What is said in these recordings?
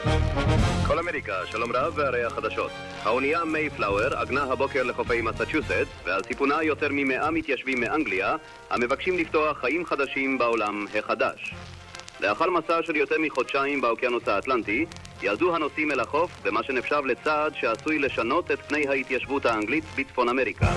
כל אמריקה, שלום רב והרי החדשות. האונייה מייפלאואר עגנה הבוקר לחופי מסצ'וסטס, ועל סיפונה יותר מ100 מתיישבים מאנגליה, המבקשים לפתוח חיים חדשים בעולם החדש. לאחר מסע של יותר מחודשיים באוקיינוס האטלנטי, ירדו הנוסעים אל החוף במה שנחשב לצעד שעשוי לשנות את פני ההתיישבות האנגלית בצפון אמריקה.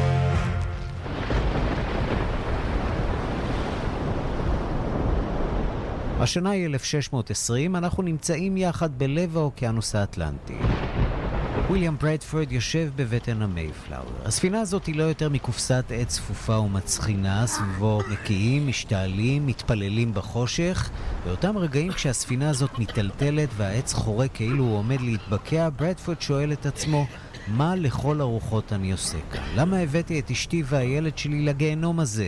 השנה היא 1620, אנחנו נמצאים יחד בלב האוקיינוס האטלנטי. וויליאם ברדפורד יושב בבטן המייפלאואר. הספינה הזאת היא לא יותר מקופסת עץ צפופה ומצחינה, סביבו נקיים, משתעלים, מתפללים בחושך. באותם רגעים כשהספינה הזאת מטלטלת והעץ חורק כאילו הוא עומד להתבקע, ברדפורד שואל את עצמו, מה לכל הרוחות אני עושה כאן? למה הבאתי את אשתי והילד שלי לגיהנום הזה?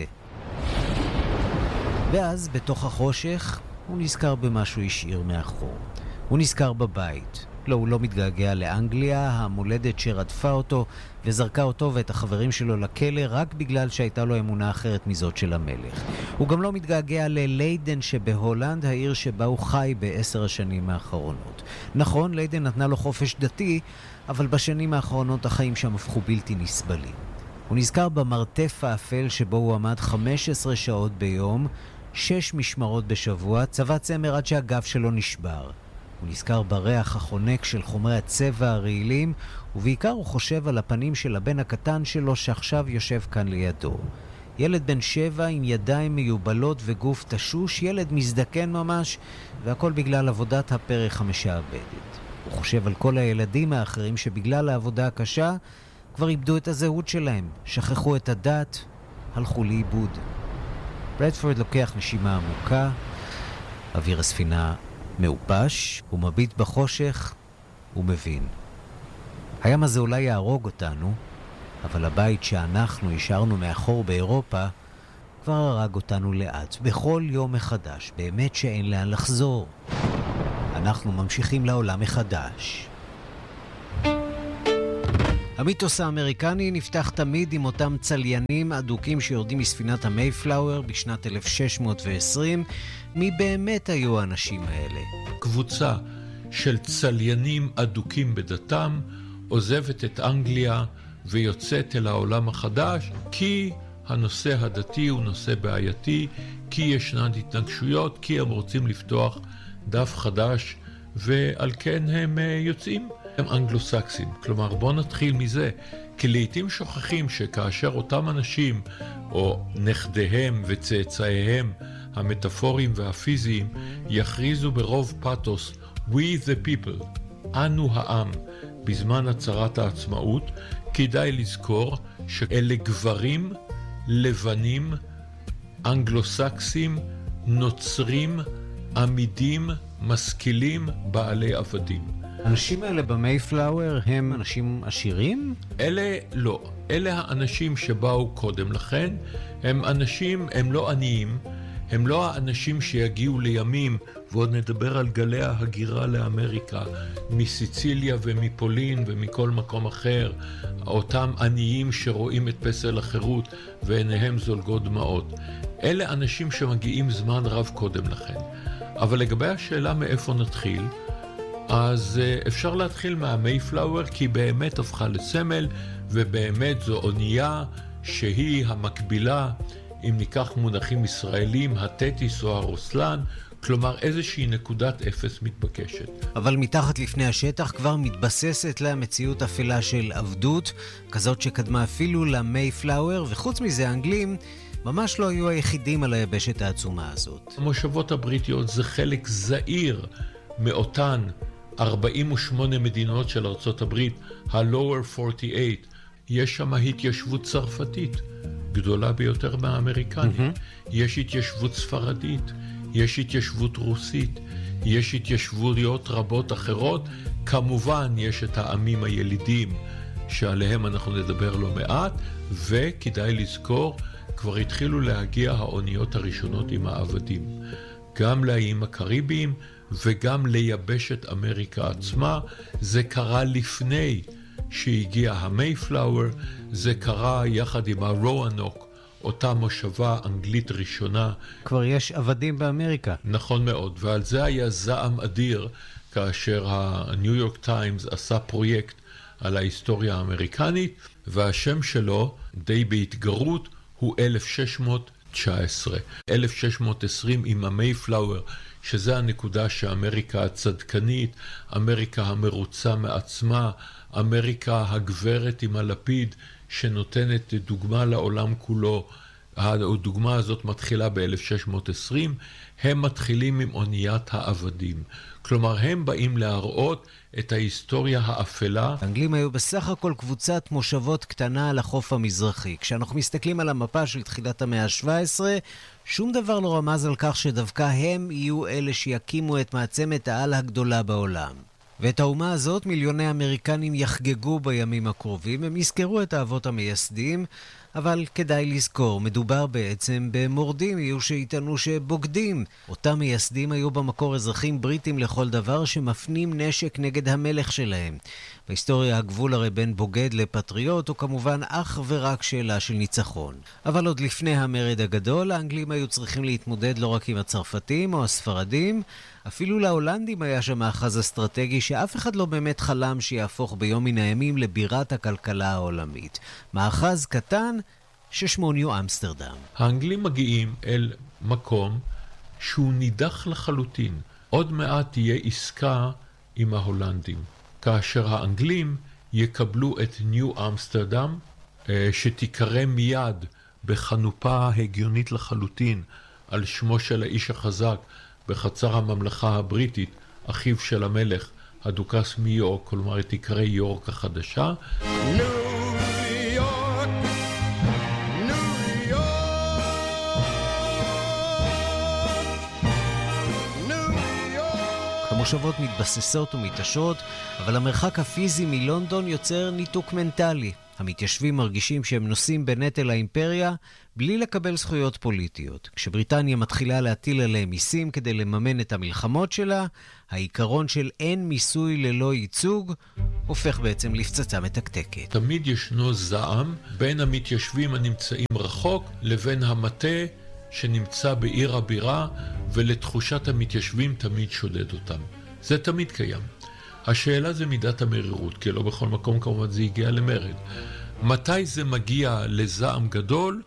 ואז בתוך החושך הוא נזכר במה שהוא השאיר מאחור. הוא נזכר בבית. לא, הוא לא מתגעגע לאנגליה, המולדת שרדפה אותו וזרקה אותו ואת החברים שלו לכלא רק בגלל שהייתה לו אמונה אחרת מזאת של המלך. הוא גם לא מתגעגע לליידן שבהולנד, העיר שבה הוא חי ב10 השנים האחרונות. נכון, ליידן נתנה לו חופש דתי, אבל בשנים האחרונות החיים שם הפכו בלתי נסבלים. הוא נזכר במרתף האפל שבו הוא עמד 15 שעות ביום, 6 משמרות בשבוע, צבא צמר עד שהגב שלו נשבר. הוא נזכר בריח החונק של חומרי הצבע הרעילים, ובעיקר הוא חושב על הפנים של הבן הקטן שלו שעכשיו יושב כאן לידו. ילד בן 7 עם ידיים מיובלות וגוף תשוש, ילד מזדקן ממש, והכל בגלל עבודת הפרח המשעבדת. הוא חושב על כל הילדים האחרים שבגלל העבודה הקשה כבר איבדו את הזהות שלהם, שכחו את הדת, הלכו לאיבוד. ברדפורד לוקח נשימה עמוקה, אוויר הספינה מעופש, הוא מביט בחושך, הוא מבין. הים הזה אולי יהרוג אותנו, אבל הבית שאנחנו השארנו מאחור באירופה כבר הרג אותנו לאט, בכל יום מחדש, באמת שאין לאן לחזור. אנחנו ממשיכים לעולם מחדש. המיתוס האמריקני נפתח תמיד עם אותם צליינים אדוקים שיורדים מספינת המייפלאואר בשנת 1620. מי באמת היו האנשים האלה? קבוצה של צליינים אדוקים בדתם עוזבת את אנגליה ויוצאת אל העולם החדש, כי הנושא הדתי הוא נושא בעייתי, כי ישנן התנגשויות, כי הם רוצים לפתוח דף חדש, ועל כן הם יוצאים. הם אנגלוסקסים. כלומר, בוא נתחיל מזה, כי לעתים שוכחים שכאשר אותם אנשים, או נכדיהם וצאצאיהם, המטאפוריים והפיזיים, יכריזו ברוב פאתוס, We the people, אנו העם, בזמן הצהרת העצמאות, כדאי לזכור שאלה גברים, לבנים, אנגלוסקסים, נוצרים, עמידים, משכילים, בעלי עבדים. האנשים האלה במייפלאואר הם אנשים עשירים? אלה לא. אלה האנשים שבאו קודם לכן. הם אנשים, הם לא עניים. הם לא האנשים שיגיעו לימים, ועוד נדבר על גלי ההגירה לאמריקה, מסיציליה ומפולין ומכל מקום אחר. אותם עניים שרואים את פסל החירות ועיניהם זולגות דמעות. אלה אנשים שמגיעים זמן רב קודם לכן. אבל לגבי השאלה מאיפה נתחיל, אז אפשר להתחיל מהמייפלאואר, כי באמת הפכה לסמל, ובאמת זו אונייה שהיא המקבילה, אם ניקח מונחים ישראלים, הטטיס או הרוסלן, כלומר איזושהי נקודת אפס מתבקשת. אבל מתחת לפני השטח כבר מתבססת לה מציאות אפלה של עבדות, כזאת שקדמה אפילו למייפלאואר, וחוץ מזה האנגלים ממש לא היו היחידים על היבשת העצומה הזאת. המושבות הבריטיות זה חלק זעיר מאותן 48 מדינות של ארצות הברית, ה-Lower 48, יש שם התיישבות צרפתית, גדולה ביותר מהאמריקנים. יש התיישבות ספרדית, יש התיישבות רוסית, יש התיישבויות רבות אחרות. כמובן יש את העמים הילידים שעליהם אנחנו נדבר לא מעט, וכדאי לזכור, כבר התחילו להגיע האוניות הראשונות עם העבדים. גם לאיים הקריביים וגם ליבשת אמריקה עצמה. זה קרה לפני שהגיע המייפלאואר, זה קרה יחד עם הרואנוק, אותה מושבה אנגלית ראשונה. כבר יש עבדים באמריקה. נכון מאוד, ועל זה היה זעם אדיר כאשר הניו יורק טיימס עשה פרויקט על ההיסטוריה האמריקנית, והשם שלו, די בהתגרות, הוא 1619. 1620 עם המייפלאואר, שזה הנקודה שאמריקה הצדקנית, אמריקה המרוצה מעצמה, אמריקה הגברת עם הלפיד, שנותנת דוגמה לעולם כולו. הדוגמה הזאת מתחילה ב-1620, הם מתחילים עם אוניית העבדים. כלומר, הם באים להראות את ההיסטוריה האפלה. האנגלים היו בסך הכל קבוצת מושבות קטנה על החוף המזרחי. כשאנחנו מסתכלים על המפה של תחילת המאה ה-17, שום דבר לא רמז על כך שדווקא הם יהיו אלה שיקימו את מעצמת העל הגדולה בעולם. ואת האומה הזאת מיליוני אמריקנים יחגגו בימים הקרובים. הם יזכרו את האבות המייסדים, אבל כדאי לזכור, מדובר בעצם במורדים, יהיו שיטענו שבוגדים. אותם מייסדים היו במקור אזרחים בריטים לכל דבר שמפנים נשק נגד המלך שלהם. בהיסטוריה הגבול הרי בין בוגד לפטריוט הוא כמובן אך ורק שאלה של ניצחון. אבל עוד לפני המרד הגדול, האנגלים היו צריכים להתמודד לא רק עם הצרפתים או הספרדים, אפילו להולנדים היה שם מאחז אסטרטגי שאף אחד לא באמת חלם שיהפוך ביום מן הימים לבירת הכלכלה העולמית. מאחז קטן ששמו ניו אמסטרדם. האנגלים מגיעים אל מקום שהוא נידח לחלוטין. עוד מעט תהיה עסקה עם ההולנדים. כאשר האנגלים יקבלו את ניו אמסטרדם, שתיקרא מיד בחנופה הגיונית לחלוטין על שמו של האיש החזק בחצר הממלכה הבריטית, אחיו של המלך, הדוכס מיורק, כלומר תיקרא יורק החדשה. המושבות מתבססות ומתעשרות, אבל המרחק הפיזי מלונדון יוצר ניתוק מנטלי. המתיישבים מרגישים שהם נושאים בנטל האימפריה בלי לקבל זכויות פוליטיות. כשבריטניה מתחילה להטיל עליהם מיסים כדי לממן את המלחמות שלה, העיקרון של אין מיסוי ללא ייצוג הופך בעצם לפצצה מתקתקת. תמיד ישנו זעם בין המתיישבים הנמצאים רחוק לבין המטה שנמצא בעיר הבירה, ולתחושת המתיישבים תמיד שודד אותם. זה תמיד קיים. השאלה זה מידת המרירות, כי לא בכל מקום כמובן זה הגיע למרד. מתי זה מגיע לזעם גדול?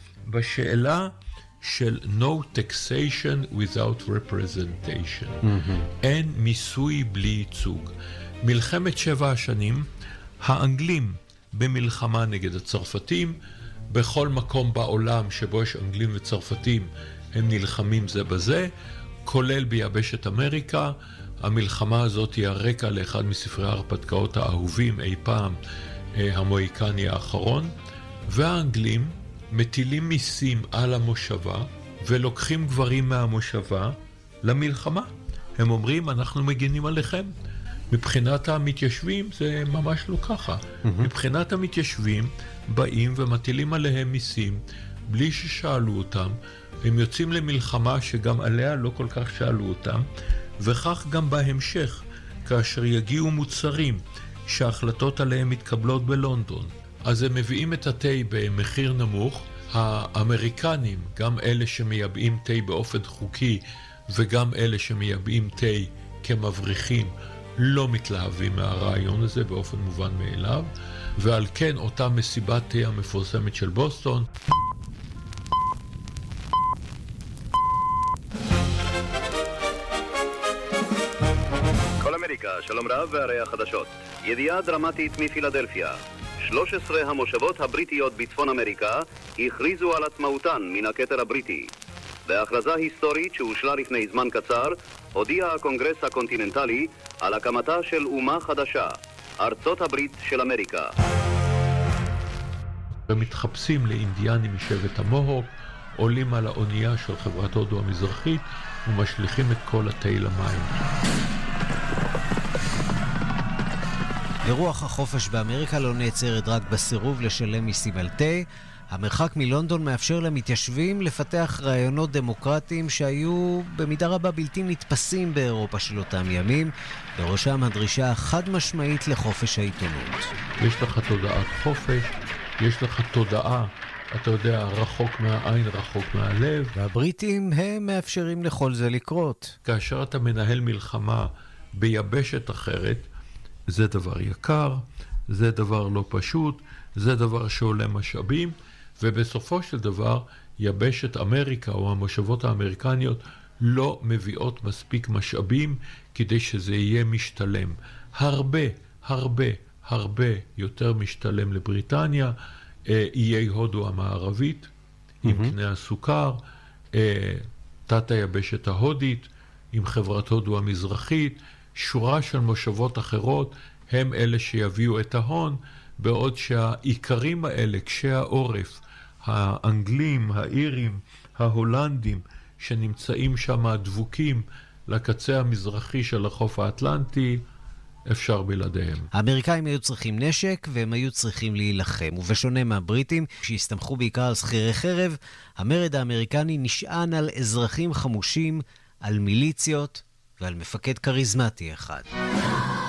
בשאלה של no taxation without representation. אין מיסוי בלי ייצוג. מלחמת 7 השנים, האנגלים במלחמה נגד הצרפתים, בכל מקום בעולם שבו יש אנגלים וצרפתים, הם נלחמים זה בזה, כולל ביבשת אמריקה. המלחמה הזאת היא הרקע לאחד מספרי ההרפתקאות האהובים אי פעם, המוהיקני האחרון. והאנגלים מטילים מיסים על המושבה, ולוקחים גברים מהמושבה למלחמה. הם אומרים, אנחנו מגינים עליכם. מבחינת המתיישבים זה ממש לא ככה. מבחינת המתיישבים באים ומטילים עליהם מיסים בלי ששאלו אותם. הם יוצאים למלחמה שגם עליה לא כל כך שאלו אותם, וכך גם בהמשך, כאשר יגיעו מוצרים שההחלטות עליהם מתקבלות בלונדון. אז הם מביאים את התה במחיר נמוך. האמריקנים, גם אלה שמייבאים תה באופן חוקי וגם אלה שמייבאים תה כמבריחים, לא מתלהבים מהרעיון הזה באופן מובן מאליו, ועל כן אותה מסיבת תה המפורסמת של בוסטון. כל אמריקה, שלום רב והרי החדשות. ידיעה דרמטית מפילדלפיה. 13 המושבות הבריטיות בצפון אמריקה הכריזו על עצמאותן מן הכתר הבריטי. בהכרזה היסטורית שהושלה לפני זמן קצר, הודיע הקונגרס הקונטיננטלי על הקמתה של אומה חדשה, ארצות הברית של אמריקה. ומתחפשים לאינדיאנים משבט המוהוק, עולים על האונייה של חברת הודו המזרחית ומשליכים את כל התה למים. ורוח החופש באמריקה לא נעצרת רק בסירוב לשלם מיסים על תה. המרחק מלונדון מאפשר למתיישבים לפתח רעיונות דמוקרטיים שהיו במידה רבה בלתי נתפסים באירופה של אותם ימים, בראשם הדרישה החד משמעית לחופש העיתונות. יש לך תודעת חופש, יש לך תודעה, אתה יודע, רחוק מהעין, רחוק מהלב. והבריטים הם מאפשרים לכל זה לקרות. כאשר אתה מנהל מלחמה ביבשת אחרת, זה דבר יקר, זה דבר לא פשוט, זה דבר שעולה משאבים, ובסופו של דבר יבשת אמריקה או המושבות האמריקניות לא מביאות מספיק משאבים כדי שזה יהיה משתלם. הרבה יותר משתלם לבריטניה, איי הודו המערבית, עם קנה הסוכר, תת היבשת ההודית, עם חברת הודו המזרחית, שורה של מושבות אחרות, הם אלה שיביאו את ההון, בעוד שהעיקרים האלה, קשי העורף, האנגלים, האירים, ההולנדים, שנמצאים שם דבוקים לקצה המזרחי של החוף האטלנטי, אפשר בלעדיהם. האמריקאים היו צריכים נשק והם היו צריכים להילחם, ובשונה מהבריטים, שהסתמכו בעיקר על שכירי חרב, המרד האמריקני נשען על אזרחים חמושים, על מיליציות ועל מפקד קריזמטי אחד.